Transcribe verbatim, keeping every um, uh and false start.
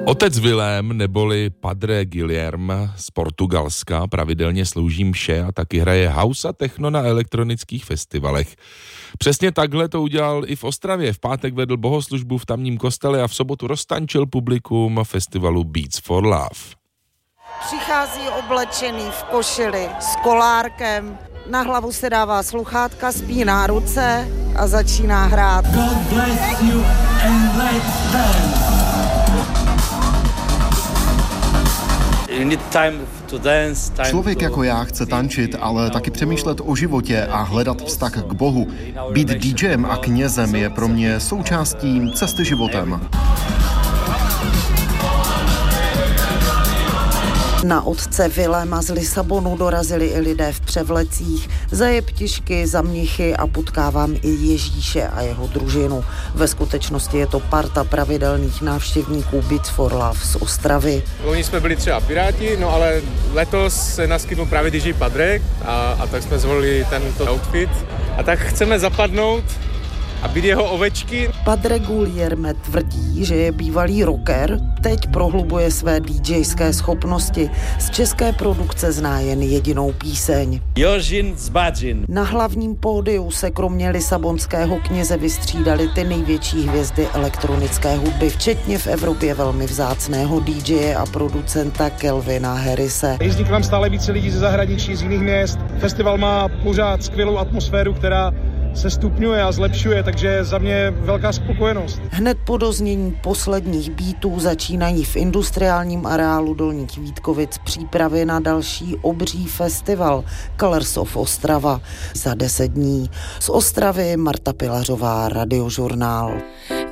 Otec Vilém neboli Padre Guilherme z Portugalska pravidelně slouží mše a taky hraje house a techno na elektronických festivalech. Přesně takhle to udělal i v Ostravě. V pátek vedl bohoslužbu v tamním kostele a v sobotu roztančil publikum festivalu Beats for Love. Přichází oblečený v košili s kolárkem, na hlavu se dává sluchátka, spíná ruce a začíná hrát. God bless you and let's dance. Člověk jako já chce tančit, ale taky přemýšlet o životě a hledat vztah k Bohu. Být DJem a knězem je pro mě součástí cesty životem. Na otce Viléma z Lisabonu dorazili i lidé v převlecích, za jeptišky, za mnichy a potkávám i Ježíše a jeho družinu. Ve skutečnosti je to parta pravidelných návštěvníků Beats for Love z Ostravy. Loni jsme byli třeba Piráti, no ale letos se naskytnul právě D J Padre a, a tak jsme zvolili tento outfit. A tak chceme zapadnout a být jeho ovečky. Padre Guilherme tvrdí, že je bývalý rocker, teď prohlubuje své DJské schopnosti. Z české produkce zná jen jedinou píseň. Jožin Zbadžin. Na hlavním pódiu se kromě lisabonského kněze vystřídali ty největší hvězdy elektronické hudby, včetně v Evropě velmi vzácného D J a producenta Calvina Harrise. Jezdí k nám stále více lidí ze zahraničí, z jiných měst. Festival má pořád skvělou atmosféru, která se stupňuje a zlepšuje, takže za mě velká spokojenost. Hned po doznění posledních beatů začínají v industriálním areálu Dolních Vítkovic přípravy na další obří festival Colors of Ostrava za deset dní. Z Ostravy Marta Pilařová, Radiožurnál.